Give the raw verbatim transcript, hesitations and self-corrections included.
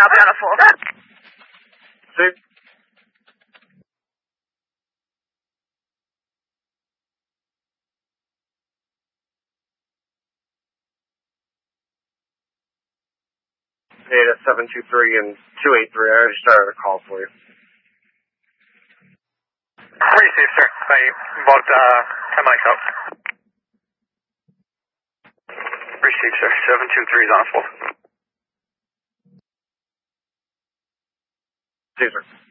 copy on a full. See? Hey, that's seven two three and two eight three. I already started a call for you. Receive, sir. By about uh, ten mics out. Receive, sir. seven two three is on a full. See you, sir.